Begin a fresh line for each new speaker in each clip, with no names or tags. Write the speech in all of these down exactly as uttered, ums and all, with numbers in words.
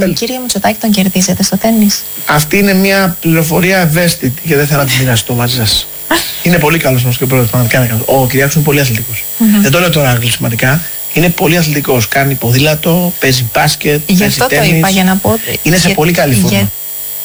Τον κύριο Μητσοτάκη τον κερδίζετε στο τέννις?
Αυτή είναι μια πληροφορία ευαίσθητη και δεν θέλω να τη μοιραστώ μαζί σας. Είναι πολύ καλός όμως και πρώτος. Ο Κυριάκος είναι πολύ αθλητικός. Mm-hmm. Δεν το λέω τώρα αγγλισματικά. Είναι πολύ αθλητικός. Κάνει ποδήλατο, παίζει μπάσκετ,
Γι'
παίζει
αυτό
τέννις.
το είπα, για να πω.
Είναι σε
για...
πολύ καλή φόρμα. Για...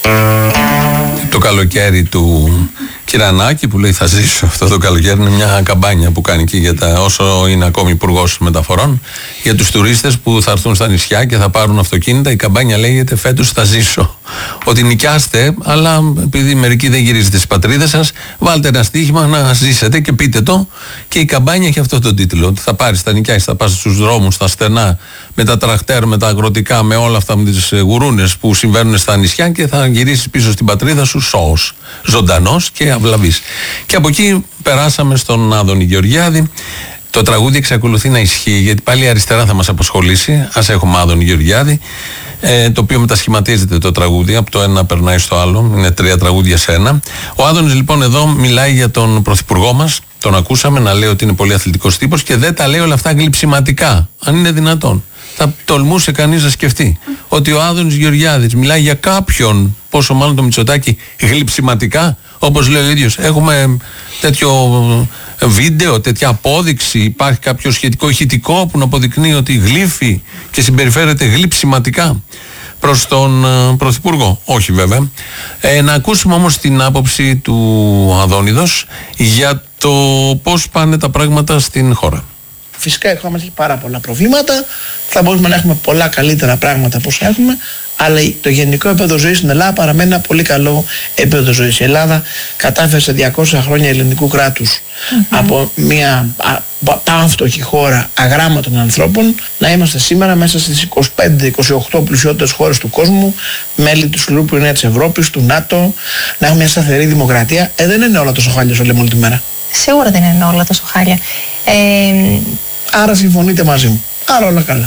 Το καλοκαίρι του Κυρανάκη που λέει θα ζήσω αυτό το καλοκαίρι είναι μια καμπάνια που κάνει και για τα, όσο είναι ακόμη υπουργός μεταφορών, για τους τουρίστες που θα έρθουν στα νησιά και θα πάρουν αυτοκίνητα. Η καμπάνια λέγεται φέτος θα ζήσω. Ότι νοικιάστε, αλλά επειδή μερικοί δεν γυρίζετε στις πατρίδες σας, βάλτε ένα στοίχημα να ζήσετε και πείτε το. Και η καμπάνια έχει αυτό τον τίτλο. Ότι θα πάρεις, θα νοικιάσεις, θα πας στους δρόμους, στα στενά, με τα τρακτέρ, με τα αγροτικά, με όλα αυτά, με τις γουρούνες που συμβαίνουν στα νησιά και θα γυρίσεις πίσω στην πατρίδα σου σώος, ζωντανός και αυλαβής. Και από εκεί περάσαμε στον Άδωνη Γεωργιάδη. Το τραγούδι εξακολουθεί να ισχύει, γιατί πάλι η αριστερά θα μας απασχολήσει. Ας έχουμε Άδωνη Γεωργιάδη, ε, το οποίο μετασχηματίζεται το τραγούδι, από το ένα περνάει στο άλλο. Είναι τρία τραγούδια σε ένα. Ο Άδωνης λοιπόν εδώ μιλάει για τον πρωθυπουργό μας. Τον ακούσαμε να λέει ότι είναι πολύ αθλητικός τύπος και δεν τα λέει όλα αυτά γλυψιματικά, αν είναι δυνατόν. Θα τολμούσε κανείς να σκεφτεί ότι ο Άδωνης Γεωργιάδης μιλάει για κάποιον, πόσο μάλλον το Μητσοτάκη, γλυψιματικά, όπως λέει ο ίδιος. Έχουμε τέτοιο βίντεο, τέτοια απόδειξη, υπάρχει κάποιο σχετικό ηχητικό που να αποδεικνύει ότι γλύφει και συμπεριφέρεται γλυψιματικά προς τον uh, Πρωθυπουργό? Όχι βέβαια. Ε, να ακούσουμε όμως την άποψη του Αδόνιδος για το πώς πάνε τα πράγματα στην χώρα.
Φυσικά η χώρα μας έχει πάρα πολλά προβλήματα. Θα μπορούσαμε να έχουμε πολλά καλύτερα πράγματα από όσα έχουμε, αλλά το γενικό επίπεδο ζωής στην Ελλάδα παραμένει ένα πολύ καλό επίπεδο ζωής. Η Ελλάδα κατάφερε σε διακόσια χρόνια ελληνικού κράτους mm-hmm. από μια πανφτωχή χώρα αγράμματων ανθρώπων να είμαστε σήμερα μέσα στις είκοσι πέντε είκοσι οκτώ πλουσιότερες χώρες του κόσμου, μέλη του Συλλόγου Ειρηνείας της Ευρώπης, του ΝΑΤΟ, να έχουμε μια σταθερή δημοκρατία. Ε, δεν είναι όλα τόσο χάλια όσο λέμε όλη τη μέρα.
Σίγουρα δεν είναι όλα τόσο χάλια. Ε,
Άρα συμφωνείτε μαζί μου. Άρα όλα καλά.